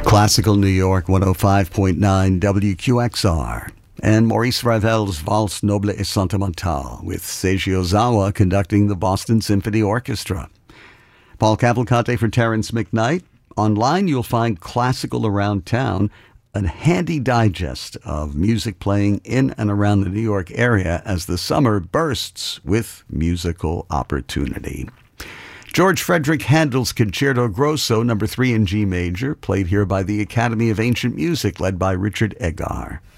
Classical New York 105.9 WQXR. And Maurice Ravel's Valse Noble et Sentimentale with Seiji Ozawa conducting the Boston Symphony Orchestra. Paul Cavalcante for Terrence McKnight. Online you'll find Classical Around Town, a handy digest of music playing in and around the New York area as the summer bursts with musical opportunity. George Frederick Handel's Concerto Grosso, No. 3 in G major, played here by the Academy of Ancient Music, led by Richard Egar.